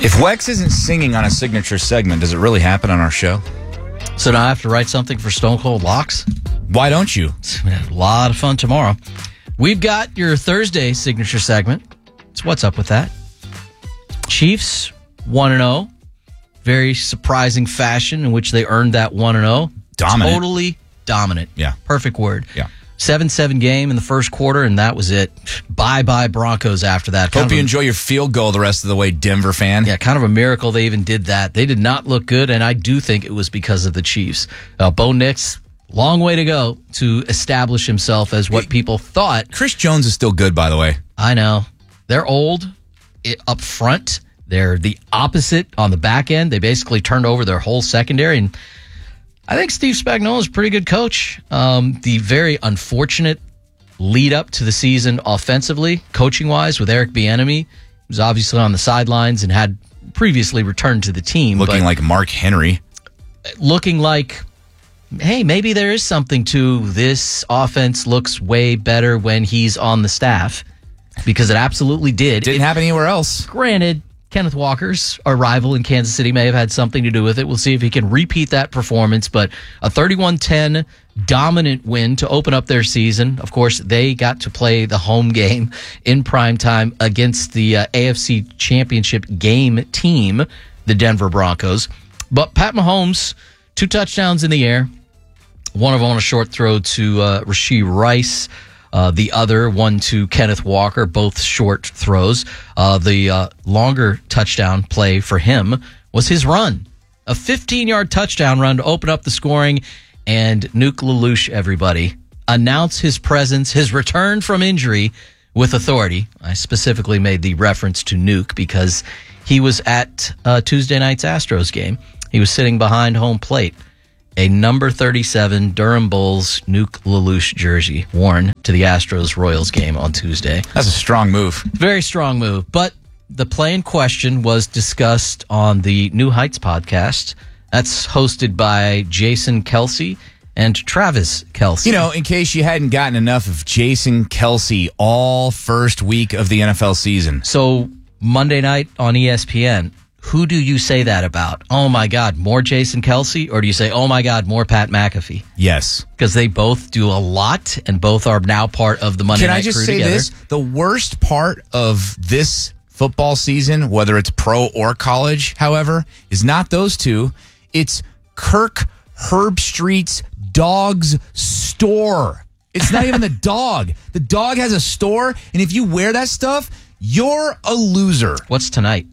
If Wex isn't singing on a signature segment, does it really happen on our show? So now I have to write something for Stone Cold Locks? Why don't you? It's gonna have a lot of fun tomorrow. We've got your Thursday signature segment. So what's up with that? Chiefs 1-0. Very surprising fashion in which they earned that 1-0. Dominant. Totally dominant. Yeah. Perfect word. Yeah. 7-7 game in the first quarter, and that was it. Bye-bye Broncos after that. Hope you enjoy your field goal the rest of the way, Denver fan. Yeah, kind of a miracle they even did that. They did not look good, and I do think it was because of the Chiefs. Bo Nix, long way to go to establish himself as what people thought. Chris Jones is still good, by the way. I know. They're old up front. They're the opposite on the back end. They basically turned over their whole secondary, and I think Steve Spagnuolo is a pretty good coach. The very unfortunate lead up to the season offensively, coaching-wise, with Eric Bieniemy, who was obviously on the sidelines and had previously returned to the team. Looking like Mark Henry. Looking like, hey, maybe there is something to this offense looks way better when he's on the staff, because it absolutely did. Didn't happen anywhere else. Granted, Kenneth Walker's arrival in Kansas City may have had something to do with it. We'll see if he can repeat that performance, but a 31-10 dominant win to open up their season. Of course, they got to play the home game in primetime against the AFC Championship game team, the Denver Broncos. But Pat Mahomes, 2 touchdowns in the air, one of them on a short throw to Rashee Rice. The other one to Kenneth Walker, both short throws. The longer touchdown play for him was his run. A 15-yard touchdown run to open up the scoring. And Nuke LaLoosh, everybody, announce his presence, his return from injury with authority. I specifically made the reference to Nuke because he was at Tuesday night's Astros game. He was sitting behind home plate. A number 37 Durham Bulls Nuke LaLoosh jersey worn to the Astros-Royals game on Tuesday. That's a strong move. Very strong move. But the play in question was discussed on the New Heights podcast. That's hosted by Jason Kelsey and Travis Kelsey. You know, in case you hadn't gotten enough of Jason Kelsey all first week of the NFL season. So Monday night on ESPN, who do you say that about? Oh, my God, more Jason Kelsey? Or do you say, oh, my God, more Pat McAfee? Yes. Because they both do a lot, and both are now part of the Monday Night Crew together. Can I just say this? The worst part of this football season, whether it's pro or college, however, is not those two. It's Kirk Herbstreit's dog's store. It's not even the dog. The dog has a store, and if you wear that stuff, you're a loser. What's tonight?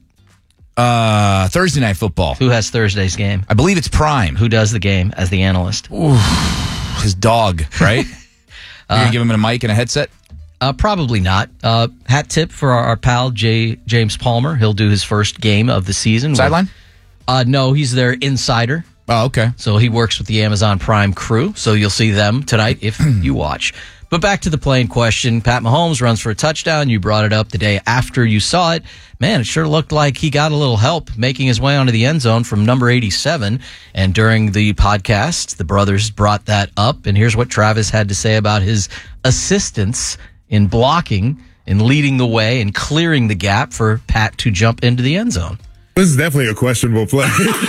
Thursday Night Football. Who has Thursday's game? I believe it's Prime. Who does the game as the analyst? Ooh, his dog, right? You're going to give him a mic and a headset? Probably not. Hat tip for our pal, James Palmer. He'll do his first game of the season. Sideline? No, he's their insider. Oh, okay. So he works with the Amazon Prime crew. So you'll see them tonight if you watch. But back to the play in question. Pat Mahomes runs for a touchdown. You brought it up the day after you saw it. Man, it sure looked like he got a little help making his way onto the end zone from number 87. And during the podcast, the brothers brought that up. And here's what Travis had to say about his assistance in blocking and leading the way and clearing the gap for Pat to jump into the end zone. This is definitely a questionable play.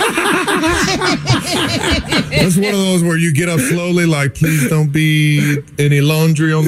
It's one of those where you get up slowly, like, please don't be any laundry on the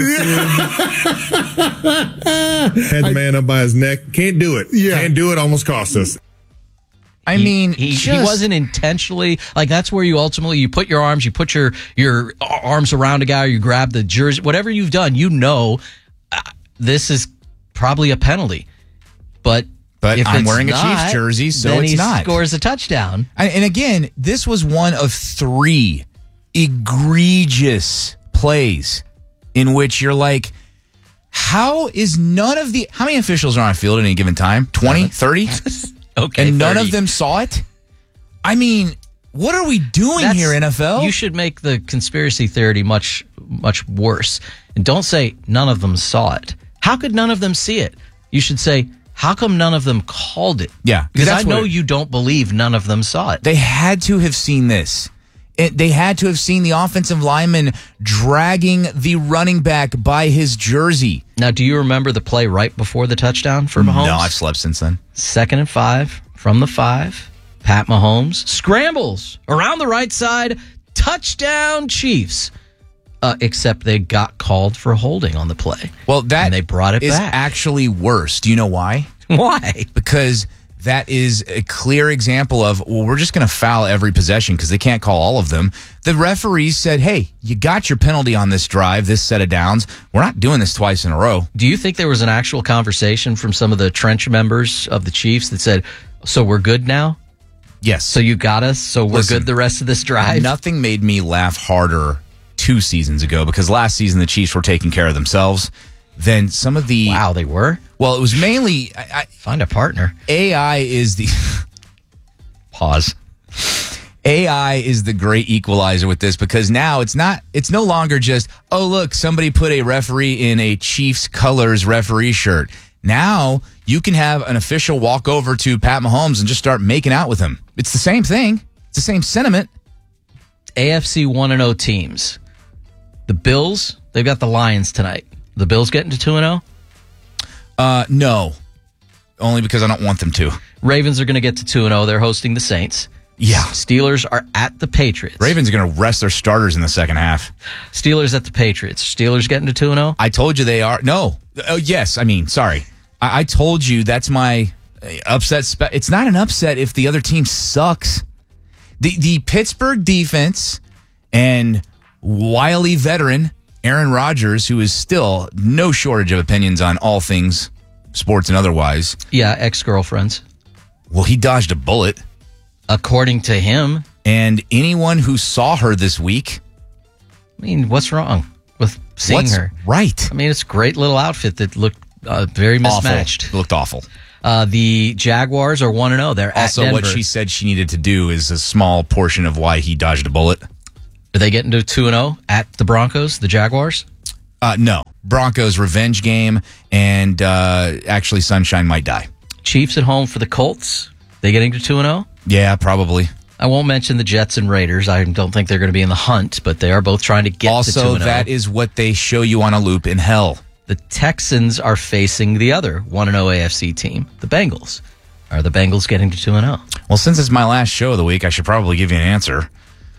field. Had the man up by his neck. Can't do it. Yeah. Can't do it. Almost cost us. I mean, he wasn't intentionally, like, that's where you ultimately, you put your arms, you put your arms around a guy, or you grab the jersey, whatever you've done, this is probably a penalty. But if I'm wearing not, a Chiefs jersey, so then it's not. He scores a touchdown. And again, this was one of 3 egregious plays in which you're like, how many officials are on a field at any given time? 20, 30? Okay, and none 30. of them saw it? I mean, what are we doing here, NFL? You should make the conspiracy theory much, much worse. And don't say none of them saw it. How could none of them see it? You should say, how come none of them called it? Yeah. Because I know you don't believe none of them saw it. They had to have seen this. They had to have seen the offensive lineman dragging the running back by his jersey. Now, do you remember the play right before the touchdown for Mahomes? No, I've slept since then. 2nd and 5 from the 5. Pat Mahomes scrambles around the right side. Touchdown, Chiefs. Except they got called for holding on the play. Well, that and they brought it is back. Actually worse. Do you know why? Why? Because that is a clear example of, well, we're just going to foul every possession because they can't call all of them. The referees said, hey, you got your penalty on this drive, this set of downs. We're not doing this twice in a row. Do you think there was an actual conversation from some of the trench members of the Chiefs that said, so we're good now? Yes. So you got us, so we're good the rest of this drive? Nothing made me laugh harder 2 seasons ago because last season the Chiefs were taking care of themselves. Then some of the... Wow, they were? Well, it was mainly... Find a partner. AI is the... Pause. AI is the great equalizer with this because now it's no longer just, oh, look, somebody put a referee in a Chiefs colors referee shirt. Now you can have an official walk over to Pat Mahomes and just start making out with him. It's the same thing. It's the same sentiment. AFC 1-0 teams. The Bills, they've got the Lions tonight. The Bills getting to 2-0? No. Only because I don't want them to. Ravens are going to get to 2-0. They're hosting the Saints. Yeah. Steelers are at the Patriots. Ravens are going to rest their starters in the second half. Steelers at the Patriots. Steelers getting to 2-0? I told you they are. No. Oh, yes. I mean, sorry. I told you that's my upset. It's not an upset if the other team sucks. The Pittsburgh defense and wily veteran Aaron Rodgers, who is still no shortage of opinions on all things sports and otherwise. Yeah, ex-girlfriends. Well, he dodged a bullet. According to him. And anyone who saw her this week. I mean, what's wrong with seeing her? Right. I mean, it's a great little outfit that looked very mismatched. Awful. It looked awful. The Jaguars are 1-0. They're also, at Denver. what she said she needed to do is a small portion of why he dodged a bullet. Are they getting to 2-0 at the Broncos, the Jaguars? No. Broncos revenge game, and actually Sunshine might die. Chiefs at home for the Colts. They getting to 2-0? Yeah, probably. I won't mention the Jets and Raiders. I don't think they're going to be in the hunt, but they are both trying to get to 2-0. Also, that is what they show you on a loop in hell. The Texans are facing the other 1-0 AFC team, the Bengals. Are the Bengals getting to 2-0? Well, since it's my last show of the week, I should probably give you an answer.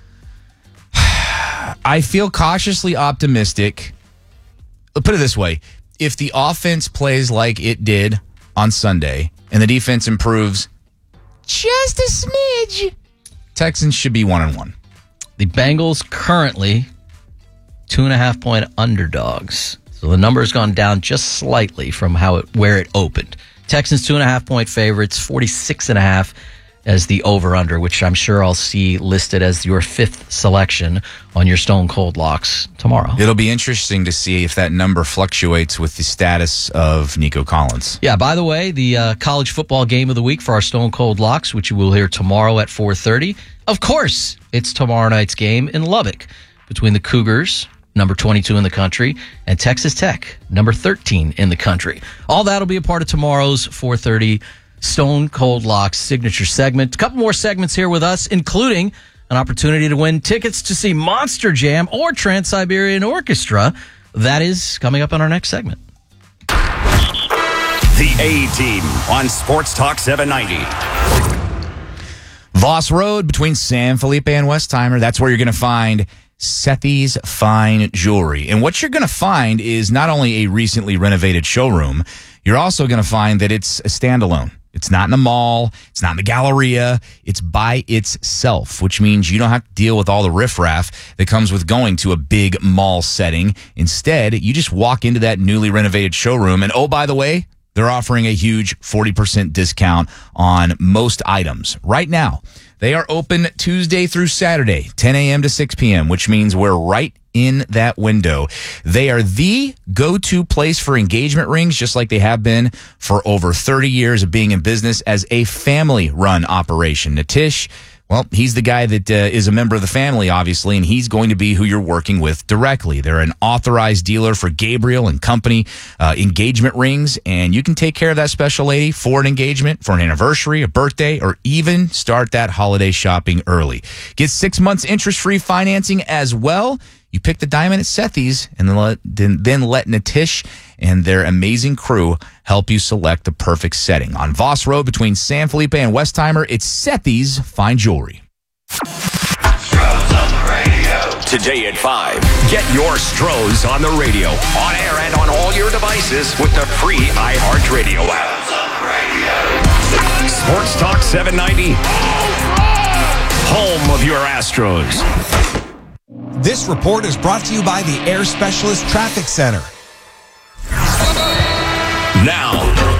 I feel cautiously optimistic. Put it this way. If the offense plays like it did on Sunday and the defense improves just a smidge, Texans should be 1-1. The Bengals currently 2.5-point underdogs. So the number has gone down just slightly from where it opened. Texans 2.5-point favorites, 46.5 as the over-under, which I'm sure I'll see listed as your 5th selection on your Stone Cold Locks tomorrow. It'll be interesting to see if that number fluctuates with the status of Nico Collins. Yeah, by the way, the college football game of the week for our Stone Cold Locks, which you will hear tomorrow at 4:30. Of course, it's tomorrow night's game in Lubbock between the Cougars, number 22 in the country, and Texas Tech, number 13 in the country. All that'll be a part of tomorrow's 4:30 Stone Cold Locks signature segment. A couple more segments here with us, including an opportunity to win tickets to see Monster Jam or Trans-Siberian Orchestra. That is coming up on our next segment. The A-Team on Sports Talk 790. Voss Road between San Felipe and Westheimer. That's where you're going to find Sethi's Fine Jewelry. And what you're going to find is not only a recently renovated showroom, you're also going to find that it's a standalone. It's not in the mall. It's not in the Galleria. It's by itself, which means you don't have to deal with all the riffraff that comes with going to a big mall setting. Instead, you just walk into that newly renovated showroom. And oh, by the way, they're offering a huge 40% discount on most items right now. They are open Tuesday through Saturday, 10 a.m. to 6 p.m., which means we're right in that window. They are the go-to place for engagement rings, just like they have been for over 30 years of being in business as a family-run operation. Natish, well, he's the guy that is a member of the family, obviously, and he's going to be who you're working with directly. They're an authorized dealer for Gabriel and Company engagement rings, and you can take care of that special lady for an engagement, for an anniversary, a birthday, or even start that holiday shopping early. Get 6 months interest-free financing as well. You pick the diamond at Sethi's and then let Natish and their amazing crew help you select the perfect setting. On Voss Road between San Felipe and Westheimer, it's Sethi's Fine Jewelry. Today at 5, get your Strohs on the radio, on air and on all your devices with the free iHeartRadio app. Sports Talk 790, home of your Astros. This report is brought to you by the Air Specialist Traffic Center. Now,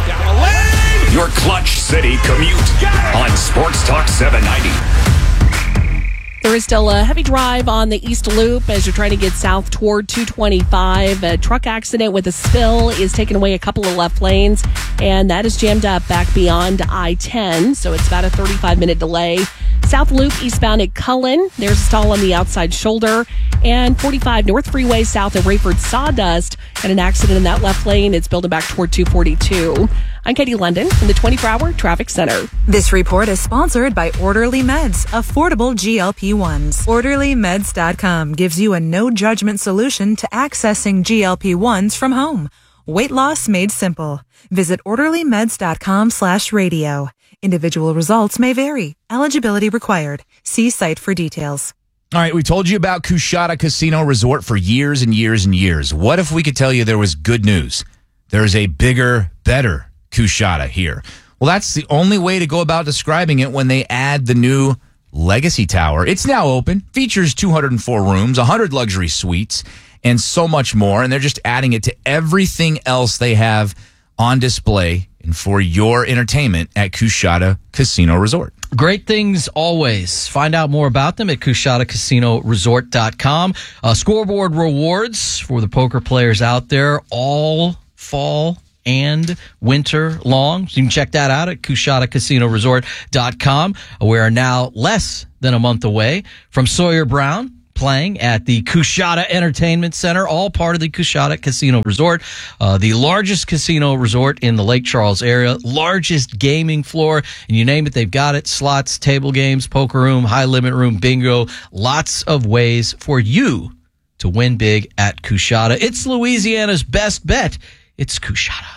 your Clutch City commute on Sports Talk 790. There is still a heavy drive on the East Loop as you're trying to get south toward 225. A truck accident with a spill is taking away a couple of left lanes, and that is jammed up back beyond I-10, so it's about a 35-minute delay. South Loop eastbound at Cullen, there's a stall on the outside shoulder, and 45 North Freeway south of Rayford Sawdust had an accident in that left lane. It's building back toward 242. I'm Katie London in the 24-hour Traffic Center. This report is sponsored by Orderly Meds, affordable GLP-1s. OrderlyMeds.com gives you a no-judgment solution to accessing GLP-1s from home. Weight loss made simple. Visit OrderlyMeds.com/radio. Individual results may vary. Eligibility required. See site for details. All right, we told you about Coushatta Casino Resort for years and years and years. What if we could tell you there was good news? There's a bigger, better Coushatta here. Well, that's the only way to go about describing it when they add the new Legacy Tower. It's now open, features 204 rooms, 100 luxury suites, and so much more. And they're just adding it to everything else they have on display and for your entertainment at Coushatta Casino Resort. Great things always. Find out more about them at CoushattaCasinoResort.com. Scoreboard rewards for the poker players out there all fall and winter long. So you can check that out at CoushattaCasinoResort.com. We are now less than a month away from Sawyer Brown playing at the Coushatta Entertainment Center, all part of the Coushatta Casino Resort, the largest casino resort in the Lake Charles area, largest gaming floor, and you name it, they've got it. Slots, table games, poker room, high limit room, bingo, lots of ways for you to win big at Coushatta. It's Louisiana's best bet. It's Coushatta.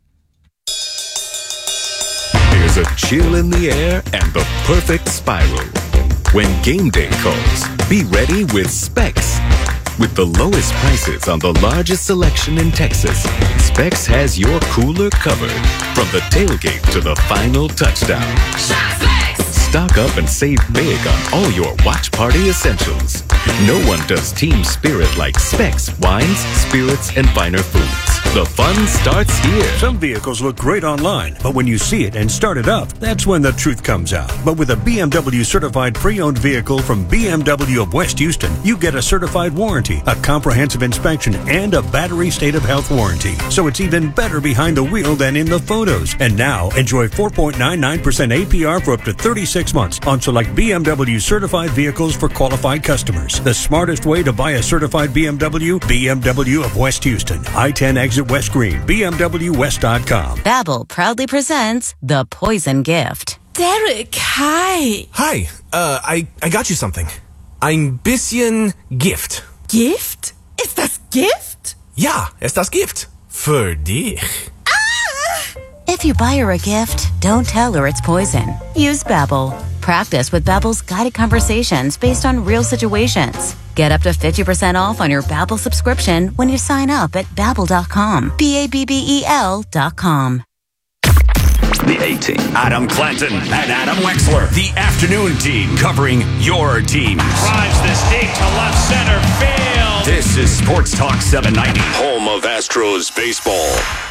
There's a chill in the air and the perfect spiral. When game day calls, be ready with Specs. With the lowest prices on the largest selection in Texas, Specs has your cooler covered from the tailgate to the final touchdown. Stock up and save big on all your watch party essentials. No one does team spirit like Specs wines, spirits, and finer foods. The fun starts here. Some vehicles look great online, but when you see it and start it up, that's when the truth comes out. But with a BMW certified pre-owned vehicle from BMW of West Houston, you get a certified warranty, a comprehensive inspection, and a battery state of health warranty. So it's even better behind the wheel than in the photos. And now, enjoy 4.99% APR for up to 36 months on select BMW certified vehicles for qualified customers. The smartest way to buy a certified BMW, BMW of West Houston. I-10 exit West Green, BMWWest.com. Babbel proudly presents The Poison Gift. Derek, hi. Hi, I got you something. Ein bisschen Gift. Gift? Ist das Gift? Ja, ist das Gift. Für dich. If you buy her a gift, don't tell her it's poison. Use Babbel. Practice with Babbel's guided conversations based on real situations. Get up to 50% off on your Babbel subscription when you sign up at Babbel.com. Babbel.com. The A-Team. Adam Clanton and Adam Wexler. The afternoon team covering your team. Drives this deep to left center field. This is Sports Talk 790. Home of Astros baseball.